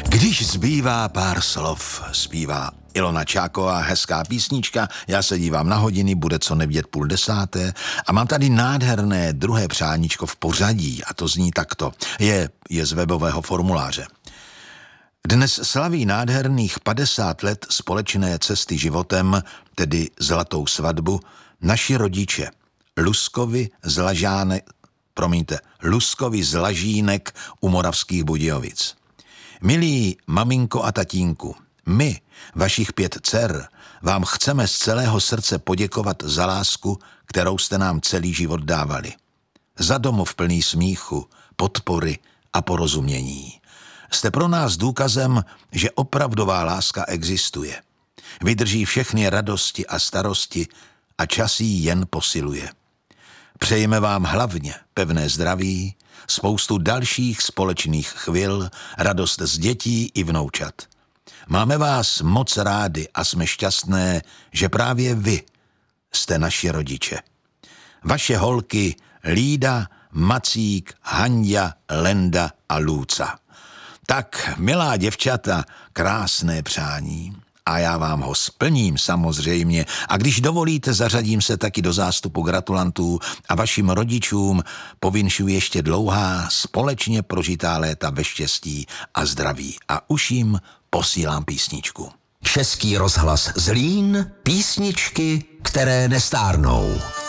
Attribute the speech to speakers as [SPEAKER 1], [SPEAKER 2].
[SPEAKER 1] Když zbývá pár slov, zpívá Ilona Čáková, hezká písnička, já se dívám na hodiny, bude co nevědět 9:30 a mám tady nádherné druhé přáníčko v pořadí a to zní takto. Je z webového formuláře. Dnes slaví nádherných 50 let společné cesty životem, tedy zlatou svatbu, naši rodiče Luskovi z Lažínek u Moravských Budějovic. Milí maminko a tatínku, my, vašich 5 dcer, vám chceme z celého srdce poděkovat za lásku, kterou jste nám celý život dávali. Za domov plný smíchu, podpory a porozumění. Jste pro nás důkazem, že opravdová láska existuje. Vydrží všechny radosti a starosti a čas jí jen posiluje. Přejeme vám hlavně pevné zdraví, spoustu dalších společných chvil, radost z dětí i vnoučat. Máme vás moc rádi a jsme šťastné, že právě vy jste naši rodiče. Vaše holky Lída, Macík, Hanďa, Lenda a Lůca. Tak, milá děvčata, krásné přání. A já vám ho splním samozřejmě. A když dovolíte, zařadím se taky do zástupu gratulantů a vašim rodičům povinšuji ještě dlouhá, společně prožitá léta ve štěstí a zdraví. A už jim posílám písničku.
[SPEAKER 2] Český rozhlas Zlín, písničky, které nestárnou.